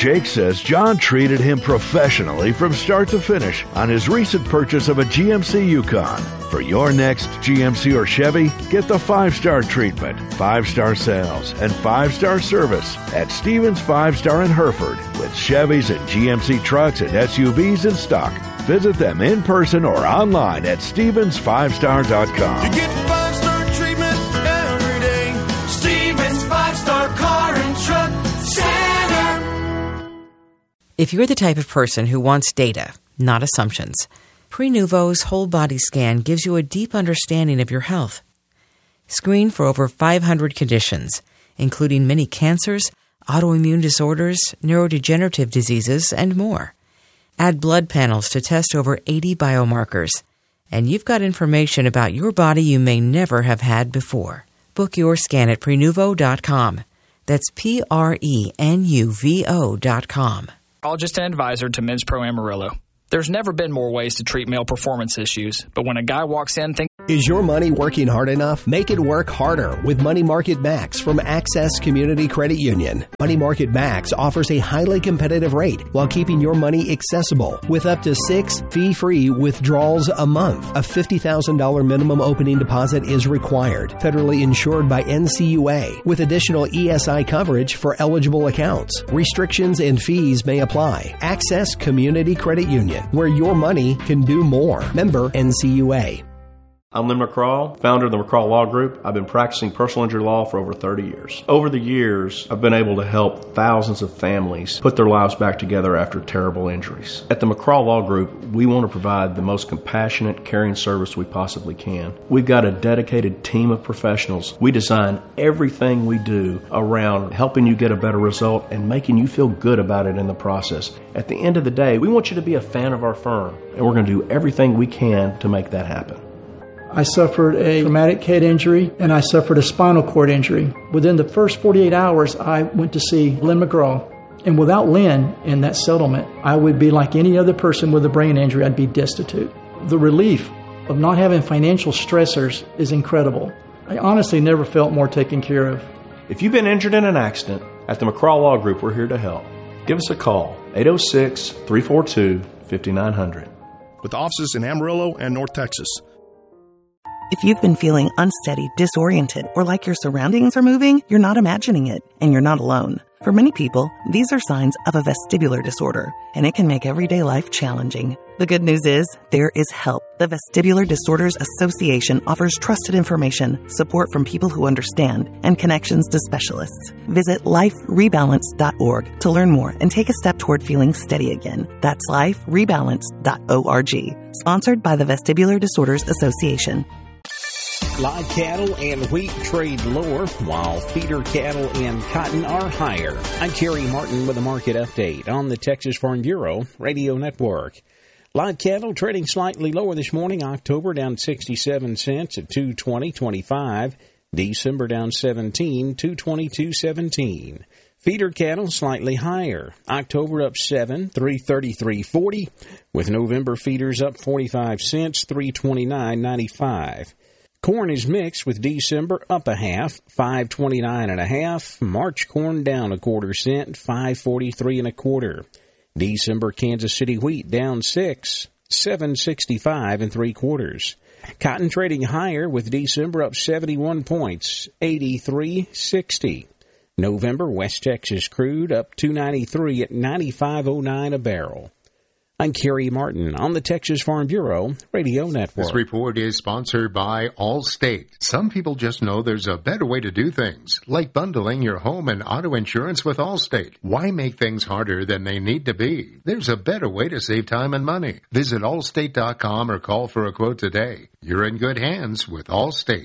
Jake says John treated him professionally from start to finish on his recent purchase of a GMC Yukon. For your next GMC or Chevy, get the 5-star treatment, 5-star sales, and 5-star service at Stevens 5-Star in Hereford with Chevys and GMC trucks and SUVs in stock. Visit them in person or online at StevensFivestar.com. You get 5-star treatment every day. Stevens 5-Star Car and Truck Center. If you're the type of person who wants data, not assumptions, Prenuvo's whole body scan gives you a deep understanding of your health. Screen for over 500 conditions, including many cancers, autoimmune disorders, neurodegenerative diseases, and more. Add blood panels to test over 80 biomarkers, and you've got information about your body you may never have had before. Book your scan at Prenuvo.com. That's Prenuvo.com. Just an advisor to Men's Pro Amarillo. There's never been more ways to treat male performance issues, but when a guy walks in thinking, is your money working hard enough? Make it work harder with Money Market Max from Access Community Credit Union. Money Market Max offers a highly competitive rate while keeping your money accessible with up to 6 fee-free withdrawals a month. A $50,000 minimum opening deposit is required. Federally insured by NCUA with additional ESI coverage for eligible accounts. Restrictions and fees may apply. Access Community Credit Union, where your money can do more. Member NCUA. I'm Lynn McCraw, founder of the McCraw Law Group. I've been practicing personal injury law for over 30 years. Over the years, I've been able to help thousands of families put their lives back together after terrible injuries. At the McCraw Law Group, we want to provide the most compassionate, caring service we possibly can. We've got a dedicated team of professionals. We design everything we do around helping you get a better result and making you feel good about it in the process. At the end of the day, we want you to be a fan of our firm, and we're going to do everything we can to make that happen. I suffered a traumatic head injury and I suffered a spinal cord injury. Within the first 48 hours, I went to see Lynn McGraw. And without Lynn in that settlement, I would be like any other person with a brain injury. I'd be destitute. The relief of not having financial stressors is incredible. I honestly never felt more taken care of. If you've been injured in an accident, at the McCraw Law Group, we're here to help. Give us a call, 806-342-5900. With offices in Amarillo and North Texas. If you've been feeling unsteady, disoriented, or like your surroundings are moving, you're not imagining it, and you're not alone. For many people, these are signs of a vestibular disorder, and it can make everyday life challenging. The good news is, there is help. The Vestibular Disorders Association offers trusted information, support from people who understand, and connections to specialists. Visit liferebalance.org to learn more and take a step toward feeling steady again. That's liferebalance.org. Sponsored by the Vestibular Disorders Association. Live cattle and wheat trade lower, while feeder cattle and cotton are higher. I'm Kerry Martin with a market update on the Texas Farm Bureau Radio Network. Live cattle trading slightly lower this morning. October down 67 cents at $220.25. December down 17, $222.17. Feeder cattle slightly higher. October up 7, $333.40. With November feeders up 45 cents, $329.95. Corn is mixed with December up a half, $5.29.5. March corn down a quarter cent, $5.43.25. December Kansas City wheat down 6, $7.65 3/4. Cotton trading higher with December up 71 points, $83.60. November West Texas crude up $2.93 at $95.09 a barrel. I'm Kerry Martin on the Texas Farm Bureau Radio Network. This report is sponsored by Allstate. Some people just know there's a better way to do things, like bundling your home and auto insurance with Allstate. Why make things harder than they need to be? There's a better way to save time and money. Visit Allstate.com or call for a quote today. You're in good hands with Allstate.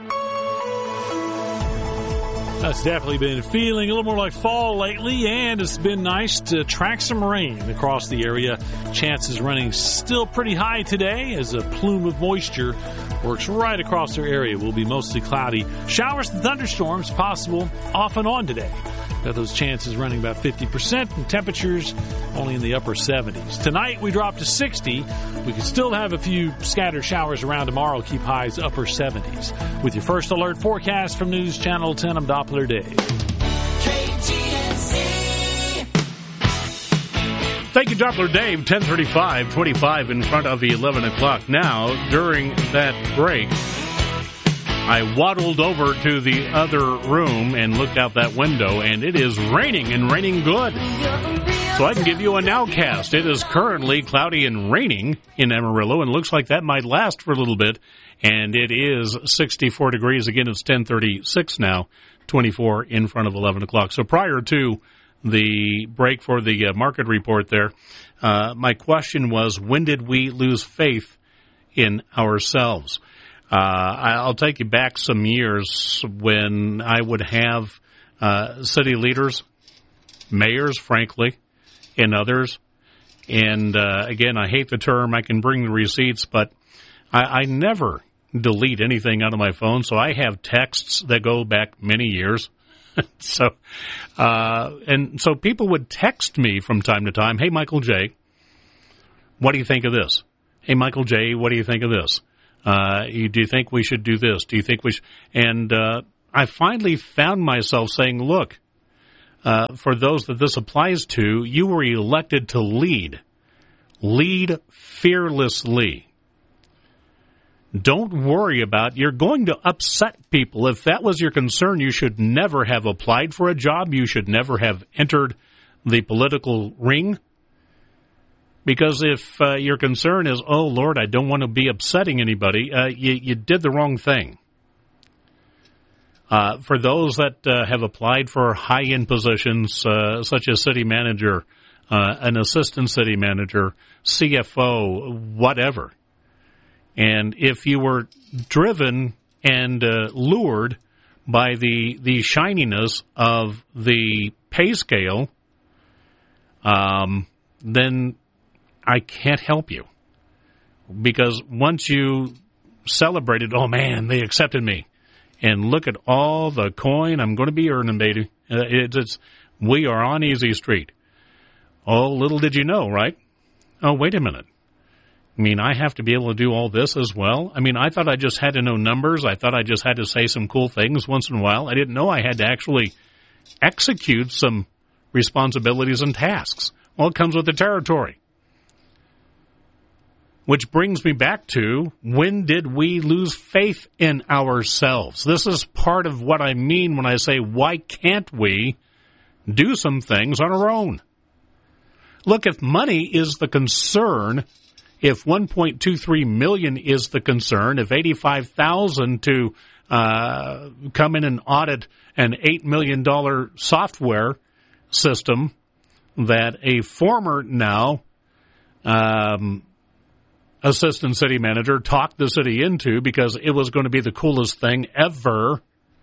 That's definitely been feeling a little more like fall lately, and it's been nice to track some rain across the area. Chances running still pretty high today as a plume of moisture works right across our area. Will be mostly cloudy. Showers and thunderstorms possible off and on today. Got those chances running about 50%, and temperatures only in the upper 70s. Tonight we drop to 60. We could still have a few scattered showers around tomorrow. Keep highs upper 70s. With your first alert forecast from News Channel 10, I'm Doppler Dave. KGNC. Thank you, Doppler Dave. 10:35, 25 in front of 11 o'clock. Now, during that break, I waddled over to the other room and looked out that window, and it is raining, and raining good. So I can give you a nowcast. It is currently cloudy and raining in Amarillo, and looks like that might last for a little bit. And it is 64 degrees. Again, it's 10:36 now, 24 in front of 11 o'clock. So prior to the break for the market report there, my question was, when did we lose faith in ourselves? I'll take you back some years when I would have city leaders, mayors, frankly, and others. And again, I hate the term. I can bring the receipts, but I never delete anything out of my phone, so I have texts that go back many years. So people would text me from time to time, "Hey, Michael J., what do you think of this? Hey, Michael J., what do you think of this? Do you think we should do this? Do you think we should?" And I finally found myself saying, look, for those that this applies to, you were elected to lead. Lead fearlessly. Don't worry about, you're going to upset people. If that was your concern, you should never have applied for a job. You should never have entered the political ring. Because if your concern is, oh, Lord, I don't want to be upsetting anybody, you did the wrong thing. For those that have applied for high-end positions, such as city manager, an assistant city manager, CFO, whatever, and if you were driven and lured by the shininess of the pay scale, then I can't help you. Because once you celebrated, oh man, they accepted me, and look at all the coin I'm going to be earning, baby. We are on easy street. Oh, little did you know, right? Oh, wait a minute. I mean, I have to be able to do all this as well? I mean, I thought I just had to know numbers. I thought I just had to say some cool things once in a while. I didn't know I had to actually execute some responsibilities and tasks. Well, it comes with the territory. Which brings me back to, when did we lose faith in ourselves? This is part of what I mean when I say, why can't we do some things on our own? Look, if money is the concern, if $1.23 million is the concern, if $85,000 to come in and audit an $8 million software system that a former now assistant city manager talked the city into because it was going to be the coolest thing ever,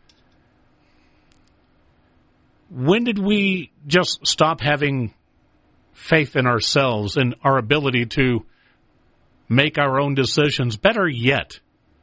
when did we just stop having faith in ourselves and our ability to make our own decisions? Better yet,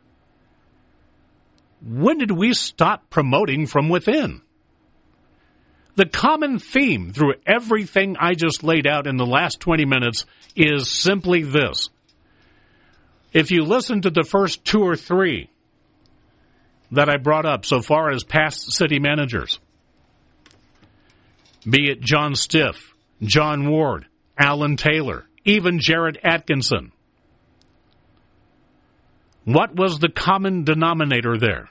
when did we stop promoting from within? The common theme through everything I just laid out in the last 20 minutes is simply this. If you listen to the first two or three that I brought up so far as past city managers, be it John Stiff, John Ward, Alan Taylor, even Jared Atkinson, what was the common denominator there?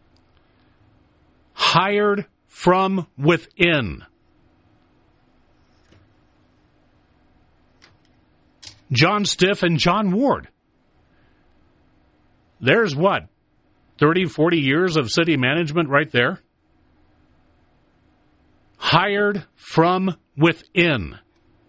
Hired from within. John Stiff and John Ward. There's what? 30, 40 years of city management right there? Hired from within.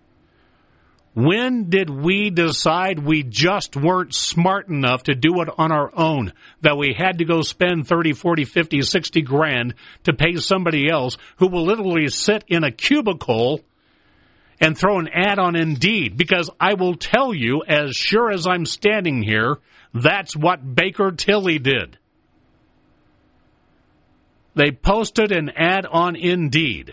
When did we decide we just weren't smart enough to do it on our own? That we had to go spend 30, 40, 50, 60 grand to pay somebody else who will literally sit in a cubicle and throw an ad on Indeed? Because I will tell you, as sure as I'm standing here, that's what Baker Tilly did. They posted an ad on Indeed.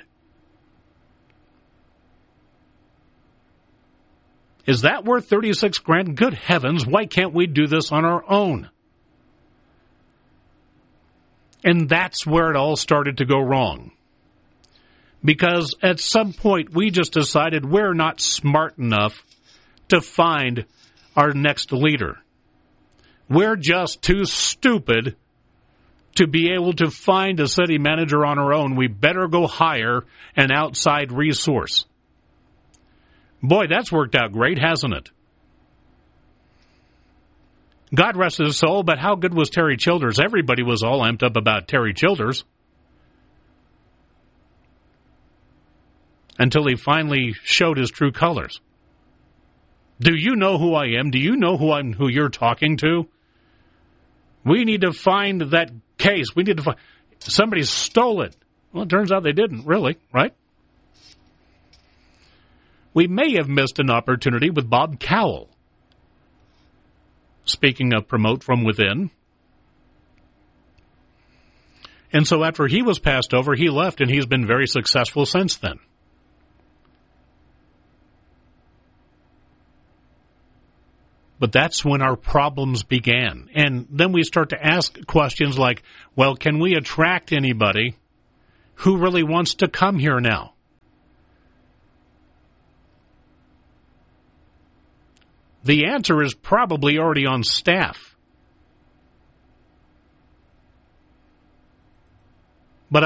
Is that worth 36 grand? Good heavens, why can't we do this on our own? And that's where it all started to go wrong. because at some point we just decided we're not smart enough to find our next leader. We're just too stupid to be able to find a city manager on our own. We better go hire an outside resource. Boy, that's worked out great, hasn't it? God rest his soul, but how good was Terry Childers? Everybody was all amped up about Terry Childers. Until he finally showed his true colors. Do you know who I am? Do you know who you're talking to? We need to find that case. We need to find... Somebody stole it. Well, it turns out they didn't, really, right? We may have missed an opportunity with Bob Cowell. Speaking of promote from within. And so after he was passed over, he left, and he's been very successful since then. But that's when our problems began. And then we start to ask questions like, well, can we attract anybody who really wants to come here now? The answer is probably already on staff. But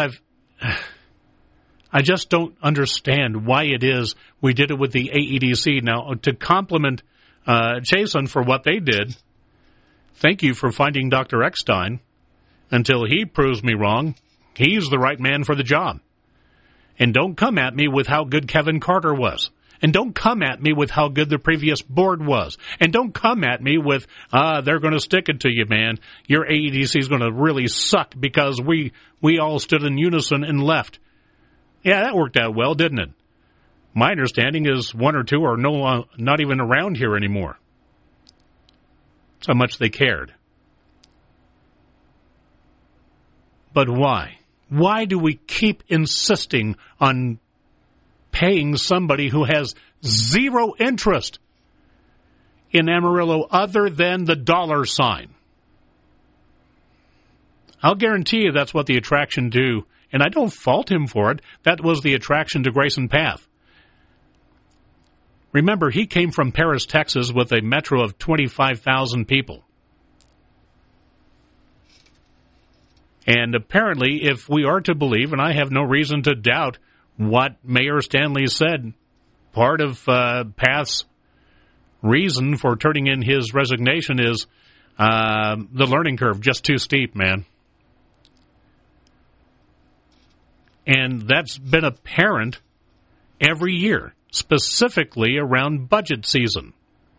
I just don't understand why it is we did it with the AEDC. Now, to compliment Chasen for what they did, thank you for finding Dr. Eckstein. Until he proves me wrong, he's the right man for the job. And don't come at me with how good Kevin Carter was. And don't come at me with how good the previous board was. And don't come at me with, they're going to stick it to you, man. Your AEDC is going to really suck because we all stood in unison and left. Yeah, that worked out well, didn't it? My understanding is one or two are not even around here anymore. That's how much they cared. But why? Why do we keep insisting on paying somebody who has zero interest in Amarillo other than the dollar sign? I'll guarantee you that's what the attraction do, and I don't fault him for it. That was the attraction to Grayson Path. Remember, he came from Paris, Texas, with a metro of 25,000 people. And apparently, if we are to believe, and I have no reason to doubt what Mayor Stanley said, part of Path's reason for turning in his resignation is the learning curve, just too steep, man. And that's been apparent every year, specifically around budget season.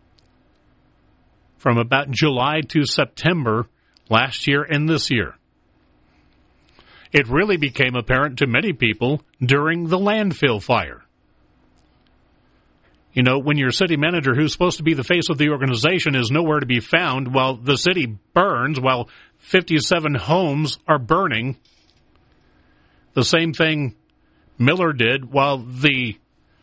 From about July to September last year and this year. It really became apparent to many people during the landfill fire. You know, when your city manager, who's supposed to be the face of the organization, is nowhere to be found while the city burns, while 57 homes are burning. The same thing Miller did while the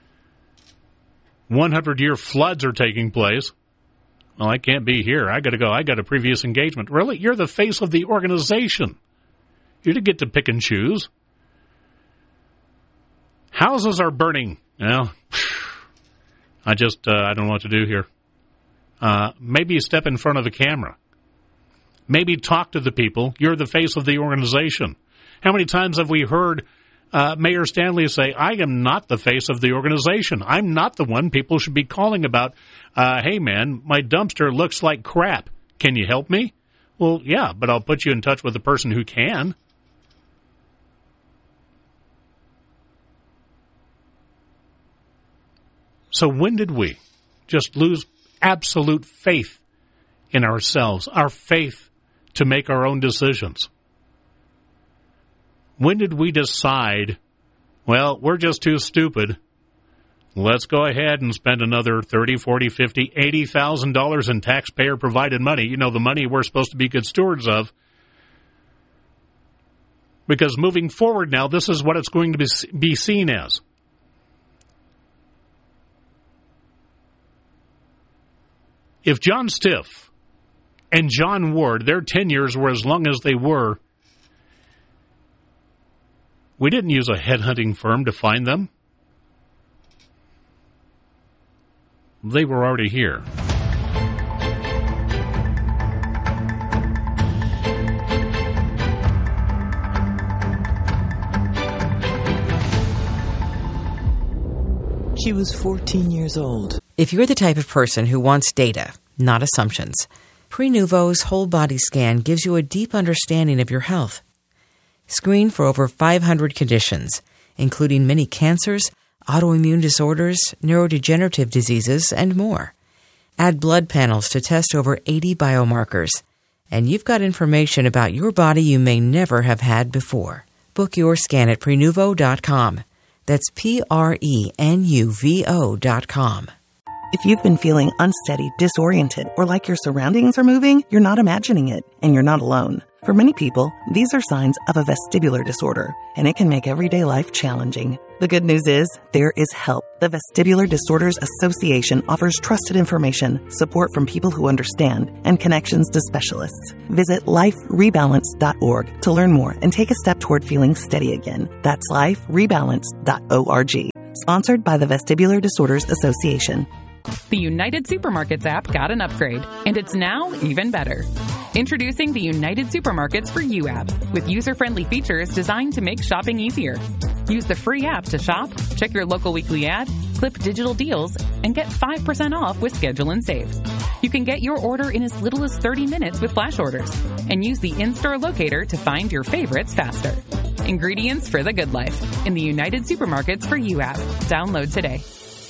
100-year floods are taking place. Well, I can't be here. I got to go. I got a previous engagement. Really? You're the face of the organization. You didn't get to pick and choose. Houses are burning. Well, I don't know what to do here. Maybe step in front of the camera. Maybe talk to the people. You're the face of the organization. How many times have we heard Mayor Stanley say, I am not the face of the organization. I'm not the one people should be calling about, hey, man, my dumpster looks like crap. Can you help me? Well, yeah, but I'll put you in touch with the person who can. So when did we just lose absolute faith in ourselves, our faith to make our own decisions? When did we decide, well, we're just too stupid. Let's go ahead and spend another $30,000, $40,000, $50,000, $80,000 in taxpayer-provided money. You know, the money we're supposed to be good stewards of. Because moving forward now, this is what it's going to be seen as. If John Stiff and John Ward, their tenures were as long as they were, We didn't use a headhunting firm to find them. They were already here. She was 14 years old. If you're the type of person who wants data, not assumptions, Prenuvo's whole body scan gives you a deep understanding of your health. Screen for over 500 conditions, including many cancers, autoimmune disorders, neurodegenerative diseases, and more. Add blood panels to test over 80 biomarkers. And you've got information about your body you may never have had before. Book your scan at Prenuvo.com. That's Prenuvo.com. If you've been feeling unsteady, disoriented, or like your surroundings are moving, you're not imagining it, and you're not alone. For many people, these are signs of a vestibular disorder, and it can make everyday life challenging. The good news is, there is help. The Vestibular Disorders Association offers trusted information, support from people who understand, and connections to specialists. Visit liferebalance.org to learn more and take a step toward feeling steady again. That's liferebalance.org. Sponsored by the Vestibular Disorders Association. The United Supermarkets app got an upgrade, and it's now even better. Introducing the United Supermarkets for You app, with user-friendly features designed to make shopping easier. Use the free app to shop, check your local weekly ad, clip digital deals, and get 5% off with Schedule and Save. You can get your order in as little as 30 minutes with flash orders, and use the in-store locator to find your favorites faster. Ingredients for the good life in the United Supermarkets for You app. Download today.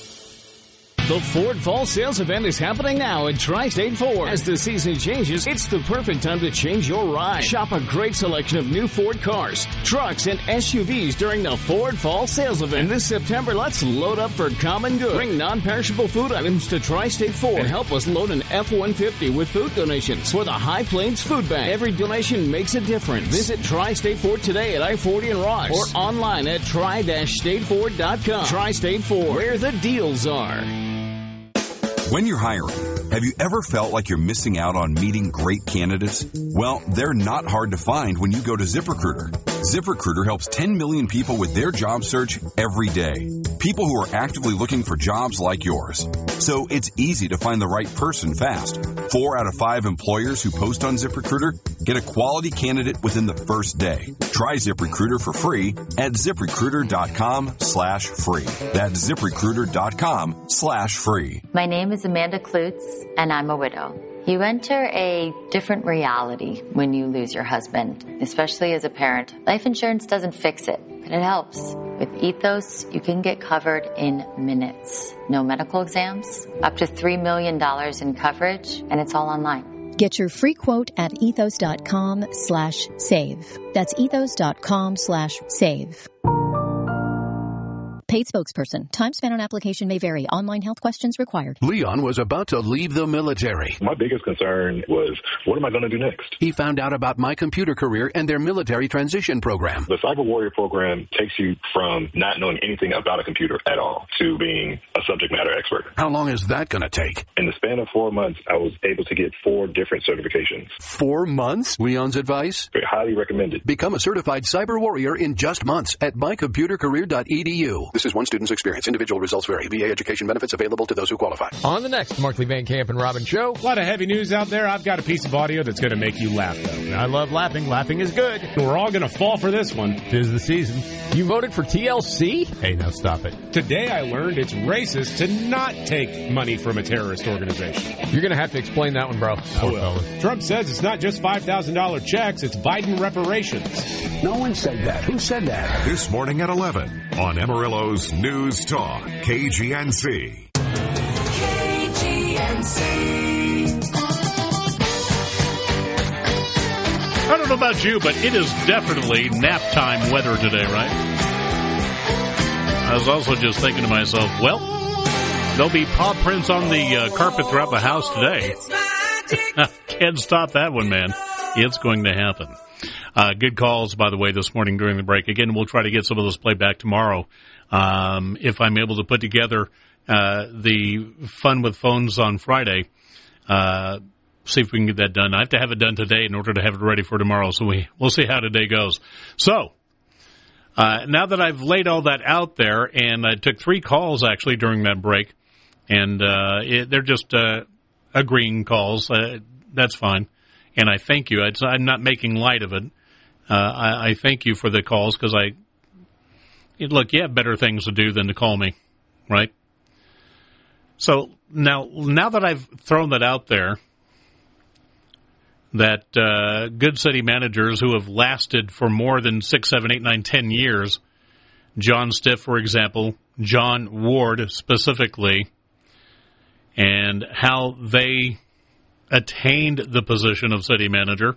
The Ford Fall Sales Event is happening now at Tri-State Ford. As the season changes, it's the perfect time to change your ride. Shop a great selection of new Ford cars, trucks, and SUVs during the Ford Fall Sales Event. And this September, let's load up for common good. Bring non-perishable food items to Tri-State Ford and help us load an F-150 with food donations for the High Plains Food Bank. Every donation makes a difference. Visit Tri-State Ford today at I-40 and Ross or online at tri-stateford.com. Tri-State Ford, where the deals are. When you're hiring, have you ever felt like you're missing out on meeting great candidates? Well, they're not hard to find when you go to ZipRecruiter. ZipRecruiter helps 10 million people with their job search every day. People who are actively looking for jobs like yours. So it's easy to find the right person fast. 4 out of 5 employers who post on ZipRecruiter get a quality candidate within the first day. Try ZipRecruiter for free at ZipRecruiter.com/free. That's ZipRecruiter.com/free. My name is Amanda Klutz, and I'm a widow. You enter a different reality when you lose your husband, especially as a parent. Life insurance doesn't fix it, but it helps. With Ethos, you can get covered in minutes. No medical exams, up to $3 million in coverage, and it's all online. Get your free quote at ethos.com/save. That's ethos.com/save. Paid spokesperson. Time spent on application may vary. Online health questions required. Leon was about to leave the military. My biggest concern was, what am I going to do next? He found out about My Computer Career and their military transition program. The Cyber Warrior program takes you from not knowing anything about a computer at all to being a subject matter expert. How long is that going to take? In the span of 4 months, I was able to get 4 different certifications. 4 months? Leon's advice? Highly recommended. Become a certified Cyber Warrior in just months at mycomputercareer.edu. This is one student's experience. Individual results vary. VA education benefits available to those who qualify. On the next Markley Van Camp and Robin show. A lot of heavy news out there. I've got a piece of audio that's going to make you laugh, though. I love laughing. Laughing is good. We're all going to fall for this one. 'Tis the season. You voted for TLC? Hey, now stop it. Today I learned it's racist to not take money from a terrorist organization. You're going to have to explain that one, bro. Poor fella. Trump says it's not just $5,000 checks, it's Biden reparations. No one said that. Who said that? This morning at 11 on Amarillo's News Talk, KGNC. KGNC. I don't know about you, but it is definitely nap time weather today, right? I was also just thinking to myself, well, there'll be paw prints on the carpet throughout the house today. Can't stop that one, man. It's going to happen. Good calls, by the way, this morning during the break. Again, we'll try to get some of those played back tomorrow. If I'm able to put together the Fun with Phones on Friday, see if we can get that done. I have to have it done today in order to have it ready for tomorrow, so we'll see how today goes. So, Now that I've laid all that out there, and I took 3 calls actually during that break, and they're just agreeing calls. That's fine. And I thank you. I'm not making light of it. I thank you for the calls because look, you have better things to do than to call me, right? So now that I've thrown that out there, that good city managers who have lasted for more than 6, 7, 8, 9, 10 years, John Stiff, for example, John Ward specifically, and how they attained the position of city manager.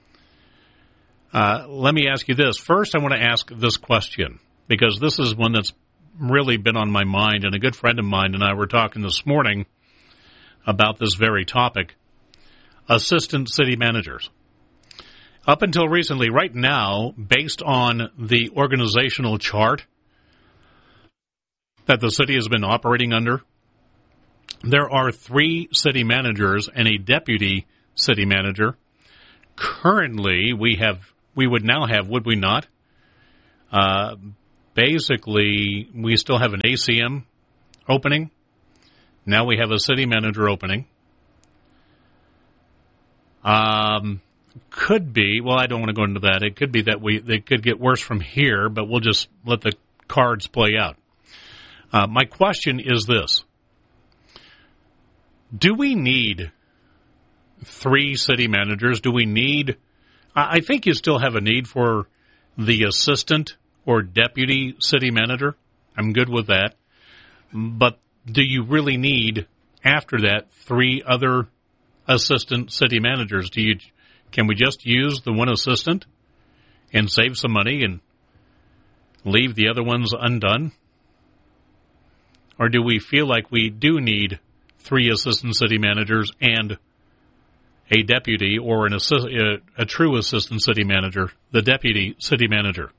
Let me ask you this. First, I want to ask this question, because this is one that's really been on my mind, and a good friend of mine and I were talking this morning about this very topic. Assistant city managers. Up until recently, right now, based on the organizational chart that the city has been operating under, there are 3 city managers and a deputy city manager. Currently, we would now have, would we not? Basically, we still have an ACM opening. Now we have a city manager opening. Could be, well, I don't want to go into that. It could be that they could get worse from here, but we'll just let the cards play out. My question is this. Do we need 3 city managers? Do we need, I think you still have a need for the assistant or deputy city manager. I'm good with that. But do you really need, after that, 3 other assistant city managers? Can we just use the one assistant and save some money and leave the other ones undone? Or do we feel like we do need 3 assistant city managers and a deputy or a true assistant city manager, the deputy city manager?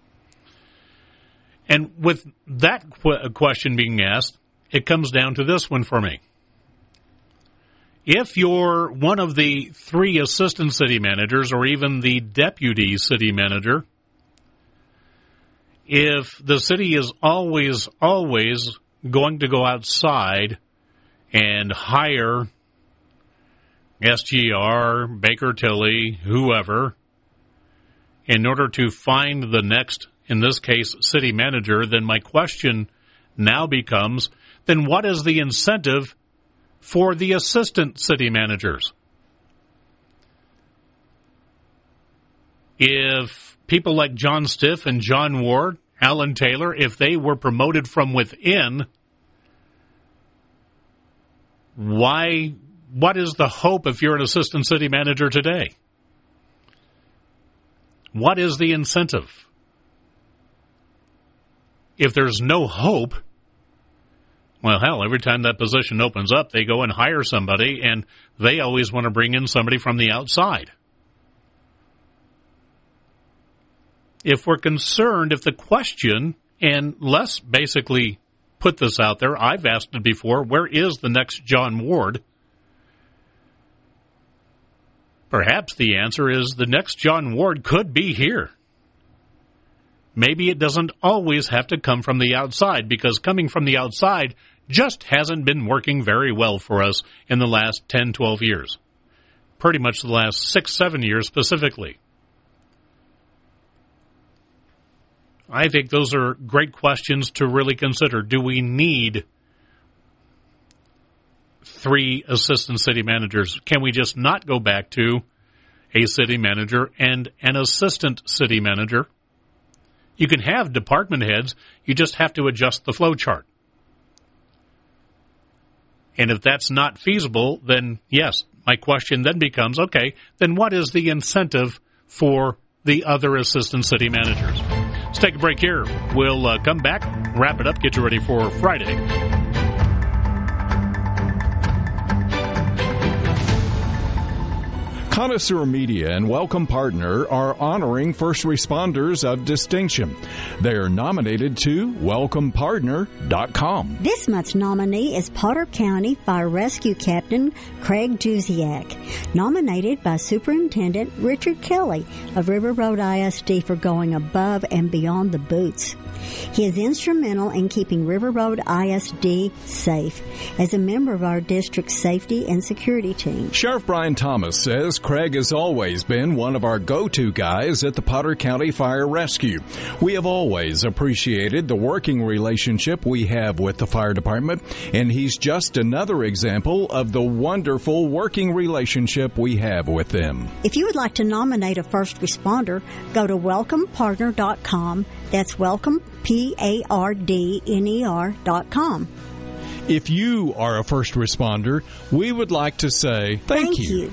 And with that question being asked, it comes down to this one for me. If you're one of the 3 assistant city managers or even the deputy city manager, if the city is always going to go outside and hire SGR, Baker Tilly, whoever, in order to find the next, in this case, city manager, then my question now becomes, then what is the incentive for the assistant city managers? If people like John Stiff and John Ward, Alan Taylor, if they were promoted from within, what is the hope if you're an assistant city manager today? What is the incentive? If there's no hope, well, hell, every time that position opens up, they go and hire somebody, and they always want to bring in somebody from the outside. If we're concerned, if the question, and Les basically put this out there, I've asked it before, where is the next John Ward? Perhaps the answer is the next John Ward could be here. Maybe it doesn't always have to come from the outside, because coming from the outside just hasn't been working very well for us in the last 10, 12 years. Pretty much the last 6, 7 years specifically. I think those are great questions to really consider. Do we need 3 assistant city managers? Can we just not go back to a city manager and an assistant city manager? You can have department heads. You just have to adjust the flow chart. And if that's not feasible, then yes, my question then becomes, okay, then what is the incentive for the other assistant city managers? Let's take a break here. We'll come back, wrap it up, get you ready for Friday. Connoisseur Media and Welcome Partner are honoring first responders of distinction. They are nominated to welcomepartner.com. This month's nominee is Potter County Fire Rescue Captain Craig Juziak, nominated by Superintendent Richard Kelly of River Road ISD for going above and beyond the boots. He is instrumental in keeping River Road ISD safe as a member of our district's safety and security team. Sheriff Brian Thomas says Craig has always been one of our go-to guys at the Potter County Fire Rescue. We have always appreciated the working relationship we have with the fire department, and he's just another example of the wonderful working relationship we have with them. If you would like to nominate a first responder, go to welcomepartner.com. That's welcome, PARDNER.com. If you are a first responder, we would like to say thank you.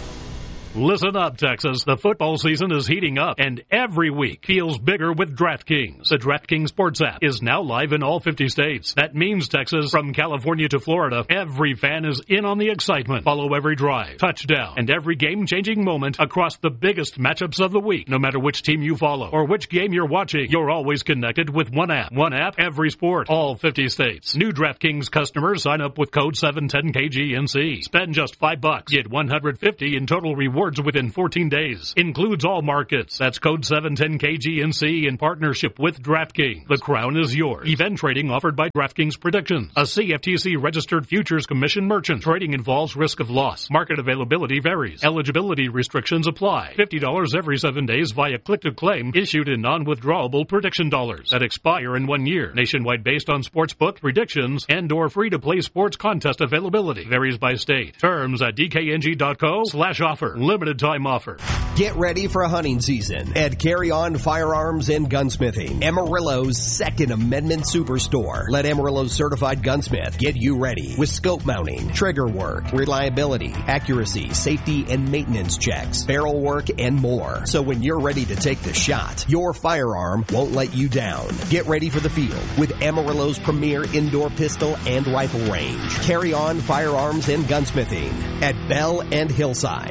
Listen up, Texas. The football season is heating up, and every week feels bigger with DraftKings. The DraftKings Sports app is now live in all 50 states. That means, Texas, from California to Florida, every fan is in on the excitement. Follow every drive, touchdown, and every game-changing moment across the biggest matchups of the week. No matter which team you follow or which game you're watching, you're always connected with one app. One app, every sport, all 50 states. New DraftKings customers sign up with code 710KGNC. Spend just $5. Get $150 in total rewards within 14 days. Includes all markets. That's code 710KGNC in partnership with DraftKings. The crown is yours. Event trading offered by DraftKings Predictions, a CFTC registered futures commission merchant. Trading involves risk of loss. Market availability varies. Eligibility restrictions apply. $50 every 7 days via click-to-claim issued in non-withdrawable prediction dollars that expire in 1 year. Nationwide based on sportsbook predictions and/or free-to-play sports contest availability. Varies by state. Terms at dkng.co/offer. Limited time offer. Get ready for a hunting season at Carry On Firearms and Gunsmithing, Amarillo's Second Amendment Superstore. Let Amarillo's certified gunsmith get you ready with scope mounting, trigger work, reliability, accuracy, safety, and maintenance checks, barrel work, and more. So when you're ready to take the shot, your firearm won't let you down. Get ready for the field with Amarillo's premier indoor pistol and rifle range. Carry On Firearms and Gunsmithing at Bell and Hillside.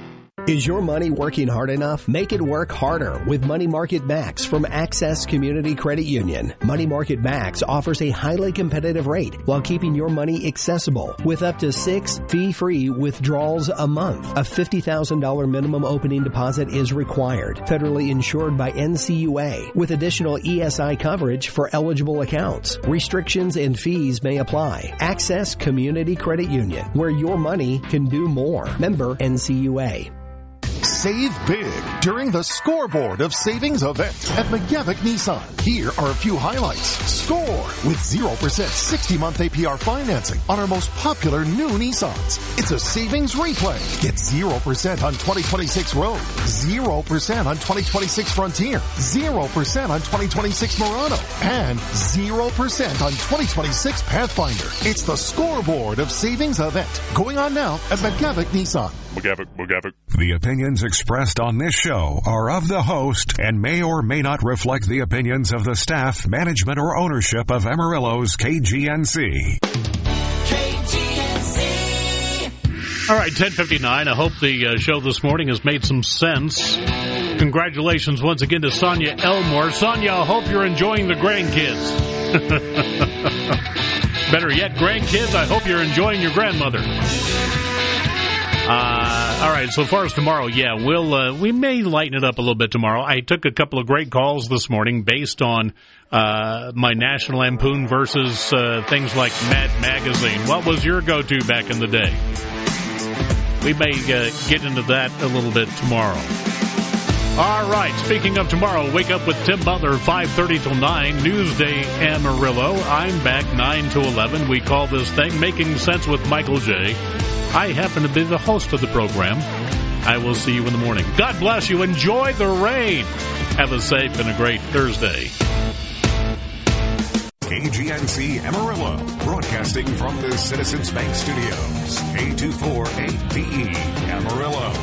Is your money working hard enough? Make it work harder with Money Market Max from Access Community Credit Union. Money Market Max offers a highly competitive rate while keeping your money accessible with up to 6 fee-free withdrawals a month. A $50,000 minimum opening deposit is required. Federally insured by NCUA with additional ESI coverage for eligible accounts. Restrictions and fees may apply. Access Community Credit Union, where your money can do more. Member NCUA. Save big during the Scoreboard of Savings event at McGavick Nissan. Here are a few highlights. Score with 0% 60-month APR financing on our most popular new Nissans. It's a savings replay. Get 0% on 2026 Rogue, 0% on 2026 Frontier, 0% on 2026 Murano, and 0% on 2026 Pathfinder. It's the Scoreboard of Savings event going on now at McGavick Nissan. McGavick. The opinions expressed on this show are of the host and may or may not reflect the opinions of the staff, management, or ownership of Amarillo's KGNC. All right, 10:59. I hope the show this morning has made some sense. Congratulations once again to Sonia Elmore. Sonia, I hope you're enjoying the grandkids. Better yet, grandkids, I hope you're enjoying your grandmother. All right, so far as tomorrow, we may lighten it up a little bit tomorrow. I took a couple of great calls this morning based on my National Lampoon versus things like Mad Magazine. What was your go-to back in the day? We may get into that a little bit tomorrow. All right, speaking of tomorrow, wake up with Tim Butler, 5:30 till 9, Newsday Amarillo. I'm back 9 to 11. We call this thing Making Sense with Michael J. I happen to be the host of the program. I will see you in the morning. God bless you. Enjoy the rain. Have a safe and a great Thursday. KGNC Amarillo, broadcasting from the Citizens Bank Studios. K248PE Amarillo.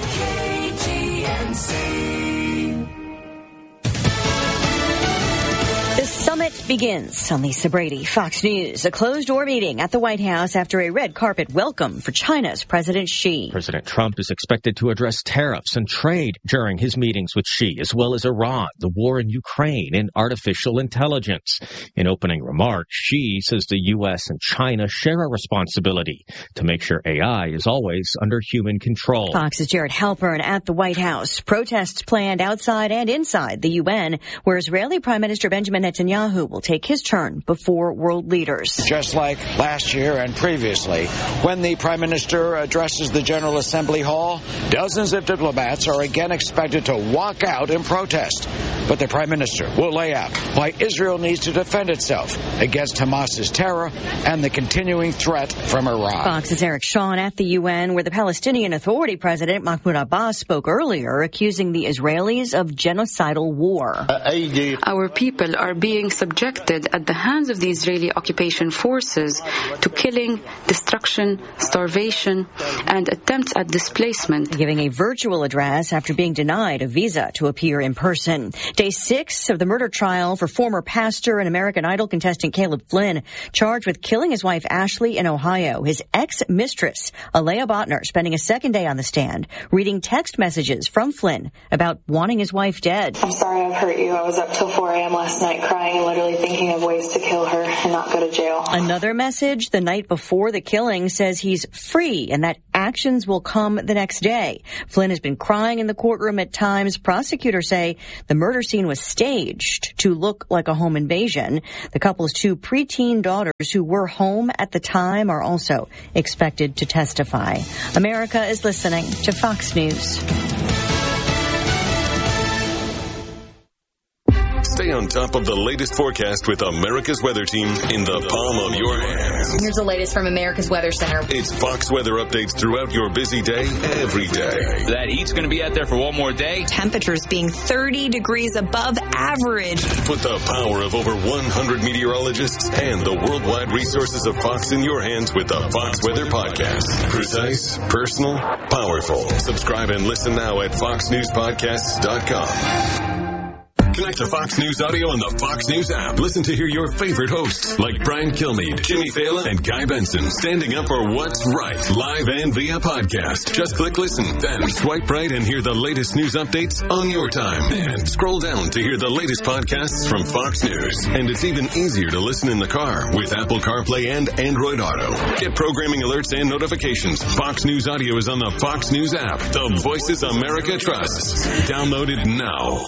KGNC. Summit begins. I'm Lisa Brady, Fox News. A closed-door meeting at the White House after a red carpet welcome for China's President Xi. President Trump is expected to address tariffs and trade during his meetings with Xi, as well as Iran, the war in Ukraine, and artificial intelligence. In opening remarks, Xi says the U.S. and China share a responsibility to make sure AI is always under human control. Fox's Jared Halpern at the White House. Protests planned outside and inside the UN, where Israeli Prime Minister Benjamin Netanyahu will take his turn before world leaders. Just like last year and previously, when the Prime Minister addresses the General Assembly Hall, dozens of diplomats are again expected to walk out in protest. But the Prime Minister will lay out why Israel needs to defend itself against Hamas's terror and the continuing threat from Iran. Fox's Eric Shawn at the UN, where the Palestinian Authority President Mahmoud Abbas spoke earlier, accusing the Israelis of genocidal war. Our people are being subjected at the hands of the Israeli occupation forces to killing, destruction, starvation, and attempts at displacement. Giving a virtual address after being denied a visa to appear in person. Day 6 of the murder trial for former pastor and American Idol contestant Caleb Flynn, charged with killing his wife Ashley in Ohio. His ex-mistress, Alea Botner, spending a second day on the stand, reading text messages from Flynn about wanting his wife dead. I'm sorry I've hurt you. I was up till 4 a.m. last night crying and literally thinking of ways to kill her and not go to jail. Another message the night before the killing says he's free and that actions will come the next day. Flynn has been crying in the courtroom at times. Prosecutors say the murder scene was staged to look like a home invasion. The couple's 2 preteen daughters who were home at the time are also expected to testify. America is listening to Fox News. Stay on top of the latest forecast with America's Weather Team in the palm of your hand. Here's the latest from America's Weather Center. It's Fox weather updates throughout your busy day, every day. That heat's going to be out there for one more day. Temperatures being 30 degrees above average. Put the power of over 100 meteorologists and the worldwide resources of Fox in your hands with the Fox Weather Podcast. Precise, personal, powerful. Subscribe and listen now at foxnewspodcasts.com. Connect to Fox News Audio on the Fox News app. Listen to hear your favorite hosts like Brian Kilmeade, Jimmy Fallon, and Guy Benson standing up for what's right, live and via podcast. Just click listen, then swipe right and hear the latest news updates on your time. And scroll down to hear the latest podcasts from Fox News. And it's even easier to listen in the car with Apple CarPlay and Android Auto. Get programming alerts and notifications. Fox News Audio is on the Fox News app. The voices America trusts. Download it now.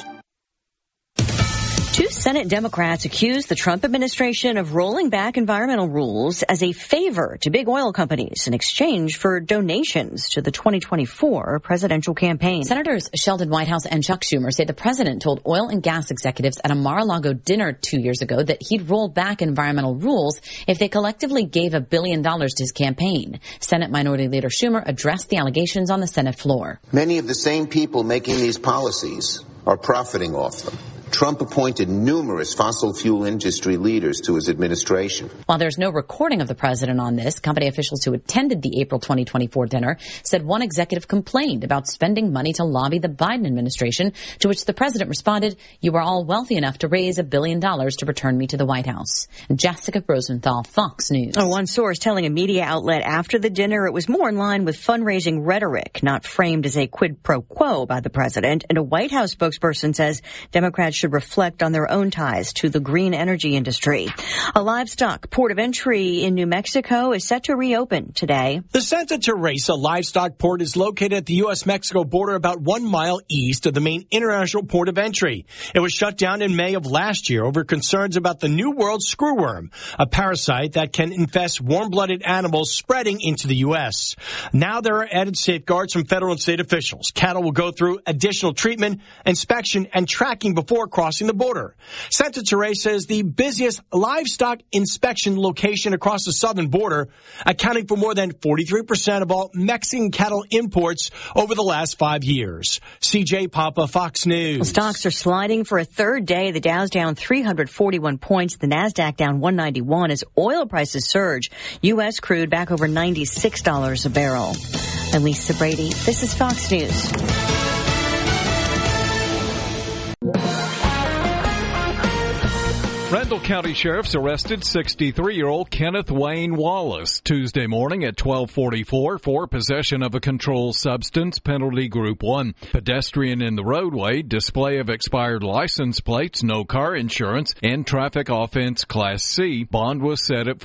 2 Senate Democrats accused the Trump administration of rolling back environmental rules as a favor to big oil companies in exchange for donations to the 2024 presidential campaign. Senators Sheldon Whitehouse and Chuck Schumer say the president told oil and gas executives at a Mar-a-Lago dinner 2 years ago that he'd roll back environmental rules if they collectively gave $1 billion to his campaign. Senate Minority Leader Schumer addressed the allegations on the Senate floor. Many of the same people making these policies are profiting off them. Trump appointed numerous fossil fuel industry leaders to his administration. While there's no recording of the president on this, company officials who attended the April 2024 dinner said one executive complained about spending money to lobby the Biden administration, to which the president responded, "You are all wealthy enough to raise $1 billion to return me to the White House." Jessica Rosenthal, Fox News. One source telling a media outlet after the dinner it was more in line with fundraising rhetoric, not framed as a quid pro quo by the president. And a White House spokesperson says Democrats should reflect on their own ties to the green energy industry. A livestock port of entry in New Mexico is set to reopen today. The Santa Teresa livestock port is located at the U.S.-Mexico border about 1 mile east of the main international port of entry. It was shut down in May of last year over concerns about the New World screwworm, a parasite that can infest warm-blooded animals spreading into the U.S. Now there are added safeguards from federal and state officials. Cattle will go through additional treatment, inspection, and tracking before crossing the border. Santa Teresa is the busiest livestock inspection location across the southern border, accounting for more than 43% of all Mexican cattle imports over the last 5 years. CJ Papa, Fox News. Stocks are sliding for a third day. The Dow's down 341 points. The Nasdaq down 191 as oil prices surge. U.S. crude back over $96 a barrel. I'm Lisa Brady. This is Fox News. Randall County Sheriff's arrested 63-year-old Kenneth Wayne Wallace Tuesday morning at 12:44 for possession of a controlled substance, penalty group 1. Pedestrian in the roadway, display of expired license plates, no car insurance, and traffic offense class C. Bond was set at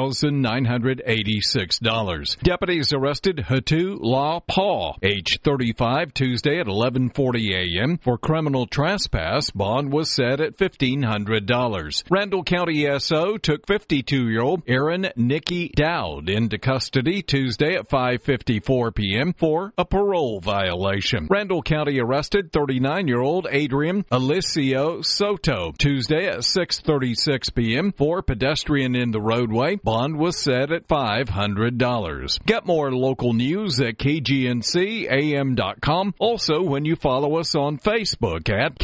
$4,986. Deputies arrested Hatu La Paw, age 35, Tuesday at 11:40 a.m. for criminal trespass. Bond was set at $1,500. Randall County SO took 52-year-old Aaron Nikki Dowd into custody Tuesday at 5:54 p.m. for a parole violation. Randall County arrested 39-year-old Adrian Alicio Soto Tuesday at 6:36 p.m. for pedestrian in the roadway. Bond was set at $500. Get more local news at KGNCAM.com. Also, when you follow us on Facebook at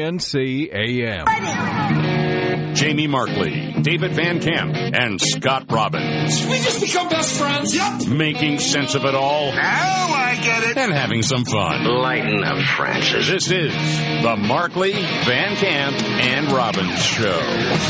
KGNCAM. Jamie Markley, David Van Camp, and Scott Robbins. We just become best friends. Yep. Making sense of it all. Now I get it. And having some fun. Lighten up, Francis. This is the Markley, Van Camp, and Robbins Show.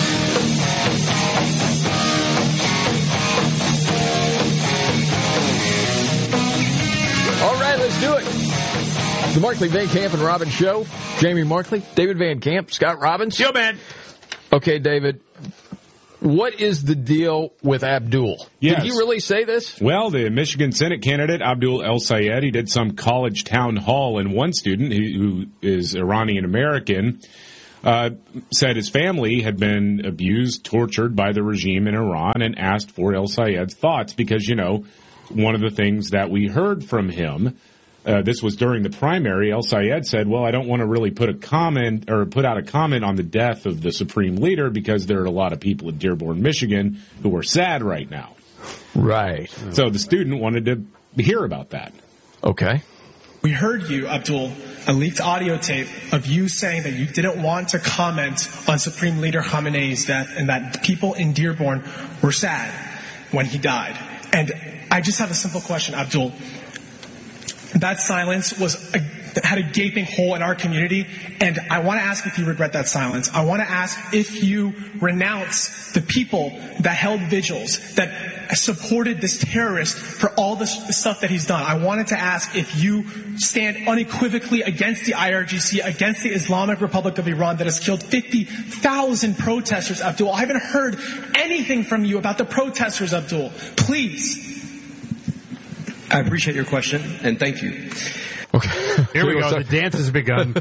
All right, let's do it. The Markley, Van Camp, and Robbins Show. Jamie Markley, David Van Camp, Scott Robbins. Yo, man. Okay, David, what is the deal with Abdul? Yes. Did he really say this? Well, the Michigan Senate candidate, Abdul El-Sayed, he did some college town hall, and one student who is Iranian-American said his family had been abused, tortured by the regime in Iran, and asked for El-Sayed's thoughts because, you know, one of the things that we heard from him, this was during the primary, El-Sayed said, well, I don't want to really put out a comment on the death of the supreme leader because there are a lot of people in Dearborn, Michigan who are sad right now. Right. So the student wanted to hear about that. Okay. We heard you, Abdul, a leaked audio tape of you saying that you didn't want to comment on Supreme Leader Khamenei's death and that people in Dearborn were sad when he died. And I just have a simple question, Abdul. That silence had a gaping hole in our community, and I want to ask if you regret that silence. I want to ask if you renounce the people that held vigils, that supported this terrorist for all this stuff that he's done. I wanted to ask if you stand unequivocally against the IRGC, against the Islamic Republic of Iran that has killed 50,000 protesters, Abdul. I haven't heard anything from you about the protesters, Abdul. Please. I appreciate your question, and thank you. Okay. Here we go. The dance has begun.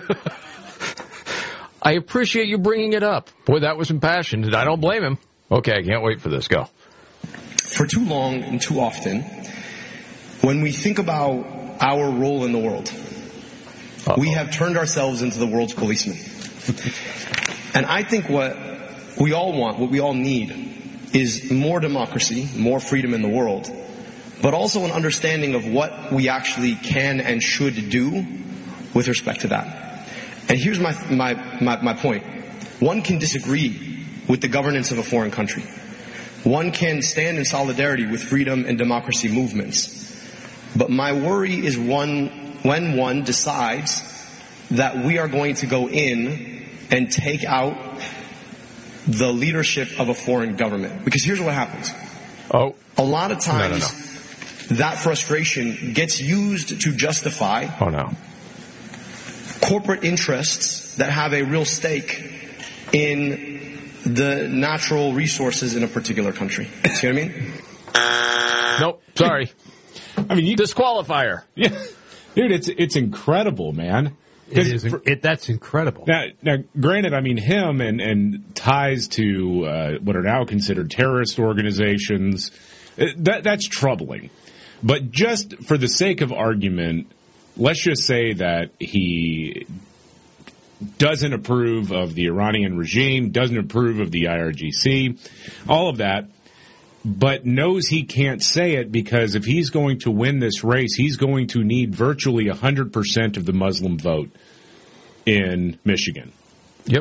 I appreciate you bringing it up. Boy, that was impassioned. I don't blame him. Okay, I can't wait for this. Go. For too long and too often, when we think about our role in the world, we have turned ourselves into the world's policemen. And I think what we all want, what we all need, is more democracy, more freedom in the world, but also an understanding of what we actually can and should do with respect to that. And here's my point. One can disagree with the governance of a foreign country. One can stand in solidarity with freedom and democracy movements. But my worry is when one decides that we are going to go in and take out the leadership of a foreign government. Because here's what happens. A lot of times, that frustration gets used to justify corporate interests that have a real stake in the natural resources in a particular country. See what I mean? Nope. Sorry. I mean, disqualifier. Yeah, dude, it's incredible, man. That's incredible. Now, granted, I mean, him and ties to what are now considered terrorist organizations. That's troubling. But just for the sake of argument, let's just say that he doesn't approve of the Iranian regime, doesn't approve of the IRGC, all of that, but knows he can't say it because if he's going to win this race, he's going to need virtually 100% of the Muslim vote in Michigan. Yep.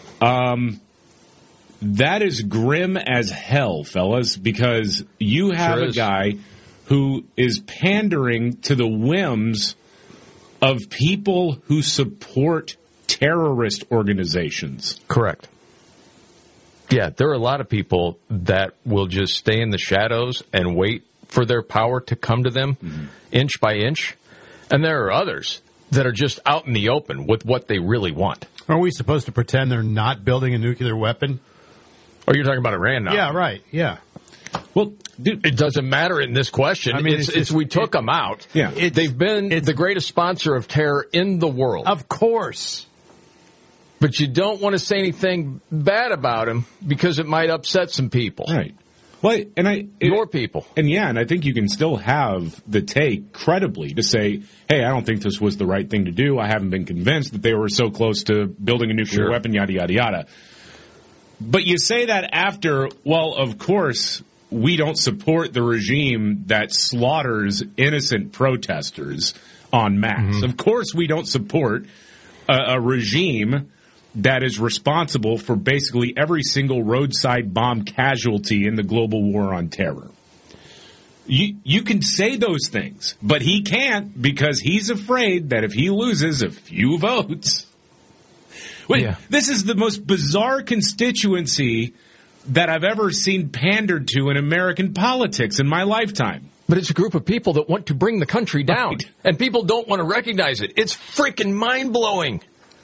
That is grim as hell, fellas, because you have a guy who is pandering to the whims of people who support terrorist organizations. Correct. Yeah, there are a lot of people that will just stay in the shadows and wait for their power to come to them inch by inch. And there are others that are just out in the open with what they really want. Are we supposed to pretend they're not building a nuclear weapon? Oh, you're talking about Iran now? Yeah, right. Yeah. Well, dude, it doesn't matter in this question. I mean, we took them out. Yeah. They've been the greatest sponsor of terror in the world. Of course. But you don't want to say anything bad about them because it might upset some people. Right. Well, your people. And I think you can still have the take credibly to say, hey, I don't think this was the right thing to do. I haven't been convinced that they were so close to building a nuclear weapon, yada, yada, yada. But you say that after, well, of course, we don't support the regime that slaughters innocent protesters en masse. Of course, we don't support a regime that is responsible for basically every single roadside bomb casualty in the global war on terror. You can say those things, but he can't because he's afraid that if he loses a few votes... This is the most bizarre constituency that I've ever seen pandered to in American politics in my lifetime. But it's a group of people that want to bring the country down, and people don't want to recognize it. It's freaking mind-blowing.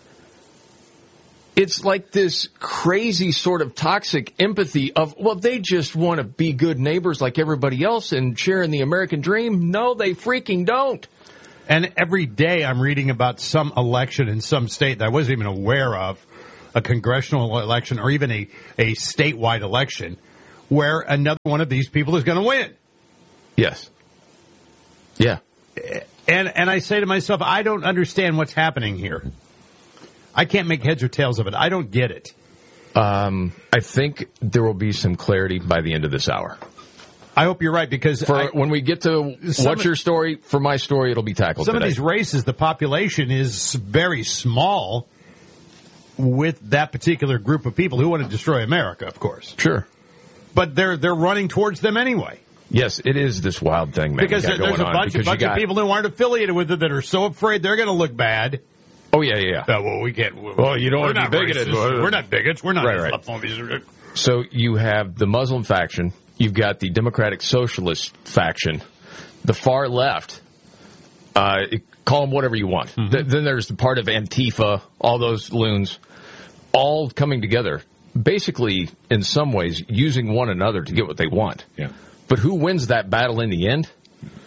It's like this crazy sort of toxic empathy of, well, they just want to be good neighbors like everybody else and share in the American dream. No, they freaking don't. And every day I'm reading about some election in some state that I wasn't even aware of, a congressional election or even a statewide election, where another one of these people is going to win. Yes. Yeah. And I say to myself, I don't understand what's happening here. I can't make heads or tails of it. I don't get it. I think there will be some clarity by the end of this hour. I hope you're right, because when we get to what's your story, for my story, it'll be tackled Some today. of these races, the population is very small with that particular group of people who want to destroy America, of course. Sure. But they're running towards them anyway. Yes, it is this wild thing, man. Because there's a bunch of people who aren't affiliated with it that are so afraid they're going to look bad. Oh, yeah. Well, we can't. Well, you don't want to be bigoted. We're not bigots. We're not. Right. So you have the Muslim faction. You've got the Democratic Socialist faction. The far left. Call them whatever you want. Then there's the part of Antifa, all those loons, all coming together, basically, in some ways, using one another to get what they want. Yeah. But who wins that battle in the end?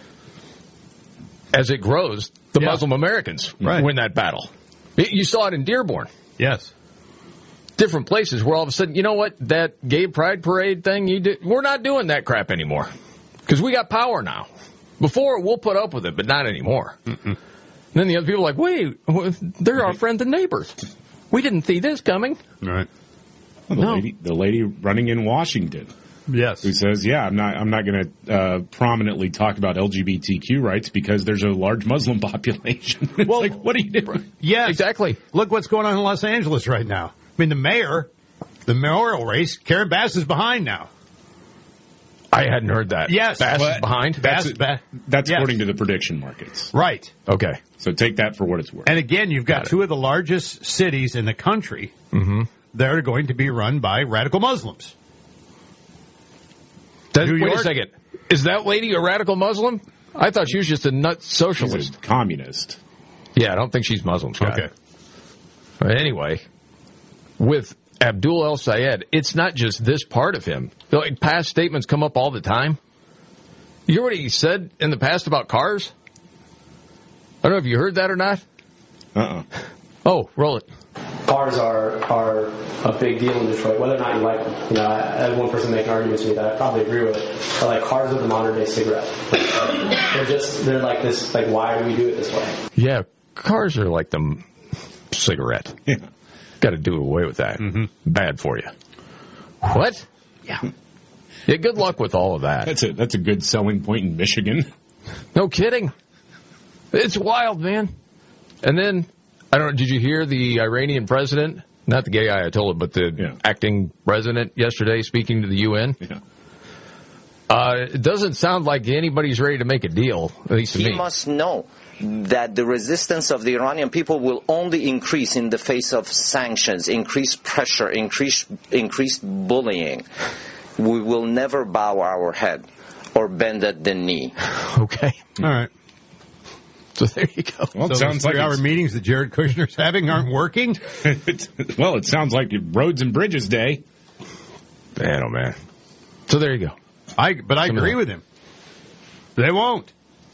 As it grows, the Muslim Americans win that battle. You saw it in Dearborn. Yes. Different places where all of a sudden, you know what, that gay pride parade thing you did, we're not doing that crap anymore. Because we got power now. Before, we'll put up with it, but not anymore. And then the other people are like, wait, they're our friends and neighbors. We didn't see this coming. Right. Well, the lady running in Washington. Yes. Who says, I'm not going to prominently talk about LGBTQ rights because there's a large Muslim population. Well, like, what are you doing? Yes. Exactly. Look what's going on in Los Angeles right now. I mean, the mayoral race, Karen Bass is behind now. I hadn't heard that. Yes. Bass is behind? That's according to the prediction markets. Right. Okay. So take that for what it's worth. And again, you've got two of the largest cities in the country that are going to be run by radical Muslims. Wait a second. Is that lady a radical Muslim? I thought she was just a nut socialist. She's a communist. Yeah, I don't think she's Muslim, Scott. Okay. But anyway, with Abdul El-Sayed, it's not just this part of him. Like, past statements come up all the time. You hear what he said in the past about cars? I don't know if you heard that or not. Oh, roll it. Cars are a big deal in Detroit, whether or not you like them. You know, I had one person make an argument to me that I probably agree with it. But like, cars are the modern day cigarette. They're like this. Like, why do we do it this way? Yeah, cars are like the cigarette. Yeah, got to do away with that. Bad for you. What? Yeah. Yeah. Good luck with all of that. That's a good selling point in Michigan. No kidding. It's wild, man. And then, I don't know, did you hear the Iranian president, not the gay Ayatollah, but the acting president yesterday speaking to the UN? Yeah. It doesn't sound like anybody's ready to make a deal, at least to me. He must know that the resistance of the Iranian people will only increase in the face of sanctions, increased pressure, increased bullying. We will never bow our head or bend at the knee. Okay. All right. So there you go. Well, it So sounds those like 3-hour meetings that Jared Kushner's having aren't working? Well, it sounds like Roads and Bridges Day. Man, oh man. So there you go. But I agree with him. They won't.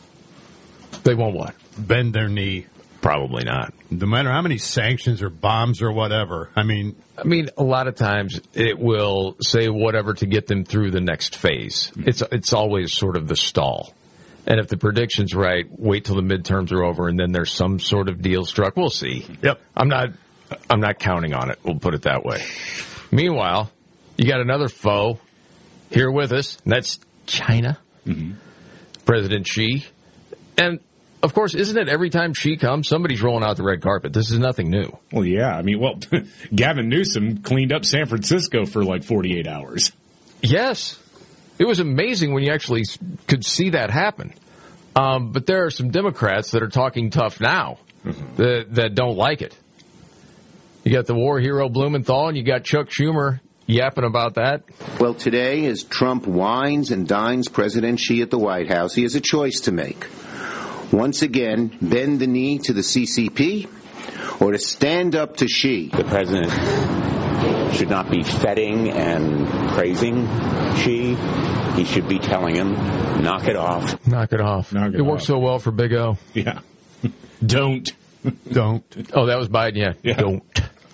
They won't what? Bend their knee. Probably not. No matter how many sanctions or bombs or whatever. I mean, a lot of times it will say whatever to get them through the next phase. It's always sort of the stall. And if the prediction's right, wait till the midterms are over and then there's some sort of deal struck. We'll see. Yep. I'm not counting on it. We'll put it that way. Meanwhile, you got another foe here with us, and that's China. Mm-hmm. President Xi. And, of course, isn't it every time Xi comes, somebody's rolling out the red carpet? This is nothing new. Well, yeah. Gavin Newsom cleaned up San Francisco for like 48 hours. Yes. It was amazing when you actually could see that happen. But there are some Democrats that are talking tough now that don't like it. You got the war hero Blumenthal, and you got Chuck Schumer yapping about that. Well, today, as Trump wines and dines President Xi at the White House, he has a choice to make. Once again, bend the knee to the CCP or to stand up to Xi. The president should not be feting and praising Xi. He should be telling him, knock it off. Knock it off. It worked so well for Big O. Yeah. Don't. Oh, that was Biden, yeah. Don't.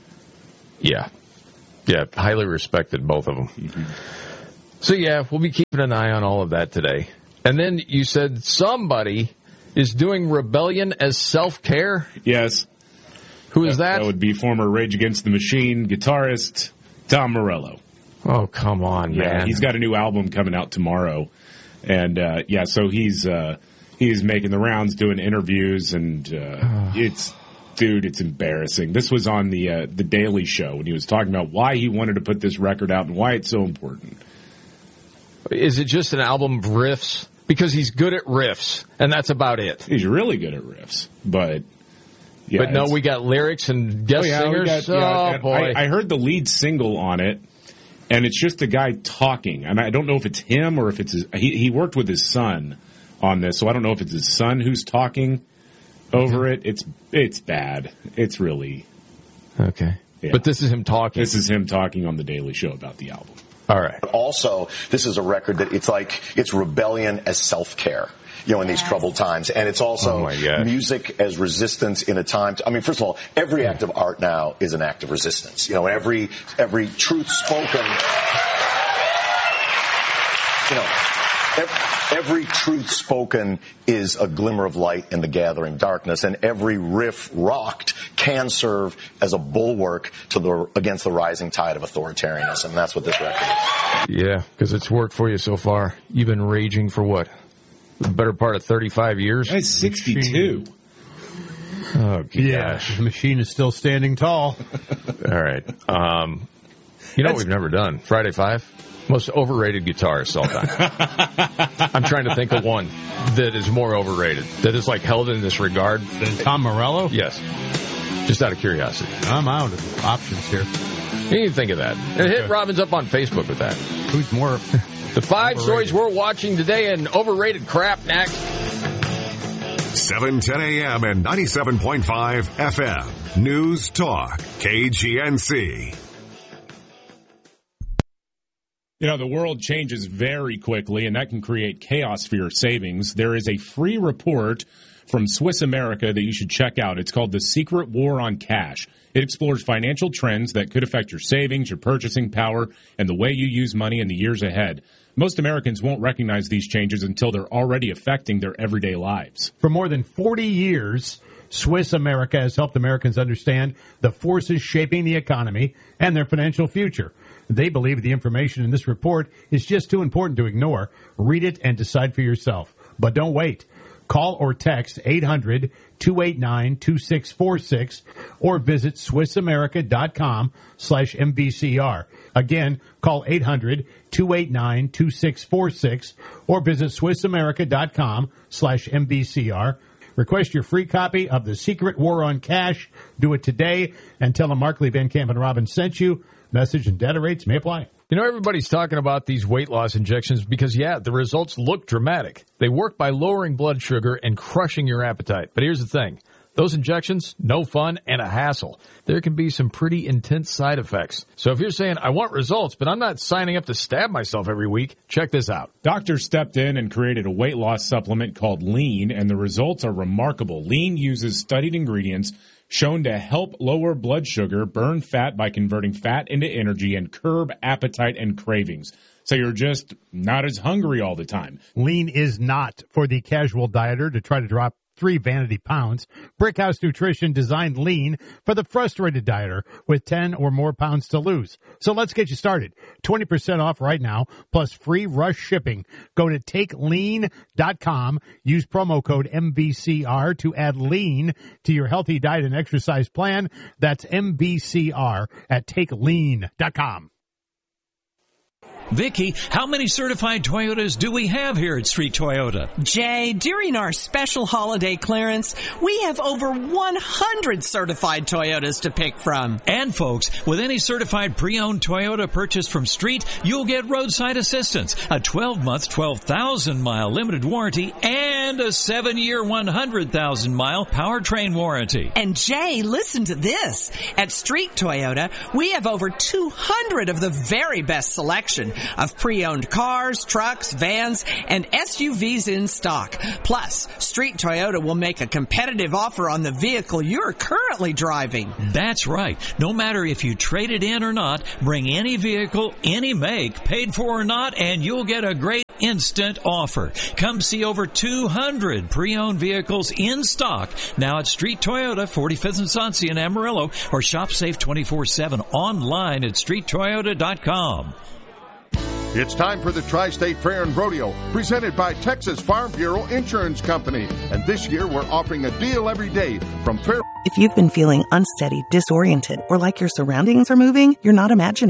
Yeah. Yeah, highly respected, both of them. Mm-hmm. So, yeah, we'll be keeping an eye on all of that today. And then you said somebody is doing rebellion as self-care? Yes. Who is that? That would be former Rage Against the Machine guitarist Tom Morello. Oh, come on, man. He's got a new album coming out tomorrow. And, so he's making the rounds, doing interviews, and it's embarrassing. This was on the Daily Show when he was talking about why he wanted to put this record out and why it's so important. Is it just an album of riffs? Because he's good at riffs, and that's about it. He's really good at riffs, but... Yeah, but no, we got lyrics and guest singers. Boy. I heard the lead single on it, and it's just a guy talking. And I don't know if it's him or if it's he worked with his son on this, so I don't know if it's his son who's talking over it. It's bad. It's really... Okay. Yeah. But this is him talking. This is him talking on the Daily Show about the album. All right. Also, this is a record that it's rebellion as self-care. In these troubled times. And it's also music as resistance in a time. First of all, every act of art now is an act of resistance. Every truth spoken, every truth spoken is a glimmer of light in the gathering darkness. And every riff rocked can serve as a bulwark against the rising tide of authoritarianism. And that's what this record is. Yeah, because it's worked for you so far. You've been raging for what? The better part of 35 years? That's 62. Oh, gosh. Yeah, the machine is still standing tall. All right. What we've never done? Friday 5? Most overrated guitarist all time. I'm trying to think of one that is more overrated, that is held in this regard. Than Tom Morello? Yes. Just out of curiosity. I'm out of options here. You can think of that. And hit Robbins up on Facebook with that. Who's more... The 5 stories we're watching today and overrated crap next. 7:10 a.m. and 97.5 FM. News Talk. KGNC. The world changes very quickly, and that can create chaos for your savings. There is a free report from Swiss America that you should check out. It's called The Secret War on Cash. It explores financial trends that could affect your savings, your purchasing power, and the way you use money in the years ahead. Most Americans won't recognize these changes until they're already affecting their everyday lives. For more than 40 years, Swiss America has helped Americans understand the forces shaping the economy and their financial future. They believe the information in this report is just too important to ignore. Read it and decide for yourself. But don't wait. Call or text 800-289-2646 or visit SwissAmerica.com/MVCR. Again, call 800-289-2646 or visit SwissAmerica.com/MVCR. Request your free copy of The Secret War on Cash. Do it today and tell them Markley, Van Camp, and Robbins sent you. Message and data rates may apply. You know, everybody's talking about these weight loss injections because, the results look dramatic. They work by lowering blood sugar and crushing your appetite. But here's the thing. Those injections, no fun and a hassle. There can be some pretty intense side effects. So if you're saying, I want results, but I'm not signing up to stab myself every week, check this out. Doctors stepped in and created a weight loss supplement called Lean, and the results are remarkable. Lean uses studied ingredients shown to help lower blood sugar, burn fat by converting fat into energy, and curb appetite and cravings. So you're just not as hungry all the time. Lean is not for the casual dieter to try to drop 3 vanity pounds. Brickhouse Nutrition designed Lean for the frustrated dieter with 10 or more pounds to lose. So let's get you started. 20% off right now, plus free rush shipping. Go to TakeLean.com. Use promo code MVCR to add Lean to your healthy diet and exercise plan. That's MVCR at TakeLean.com. Vicki, how many certified Toyotas do we have here at Street Toyota? Jay, during our special holiday clearance, we have over 100 certified Toyotas to pick from. And folks, with any certified pre-owned Toyota purchased from Street, you'll get roadside assistance, a 12-month, 12,000-mile limited warranty, and a 7-year, 100,000-mile powertrain warranty. And Jay, listen to this. At Street Toyota, we have over 200 of the very best selection of pre-owned cars, trucks, vans, and SUVs in stock. Plus, Street Toyota will make a competitive offer on the vehicle you're currently driving. That's right. No matter if you trade it in or not, bring any vehicle, any make, paid for or not, and you'll get a great instant offer. Come see over 200 pre-owned vehicles in stock now at Street Toyota, 45th and Sonsia in Amarillo, or shop safe 24/7 online at streettoyota.com. It's time for the Tri-State Fair and Rodeo, presented by Texas Farm Bureau Insurance Company. And this year, we're offering a deal every day from Fair. If you've been feeling unsteady, disoriented, or like your surroundings are moving, you're not imagining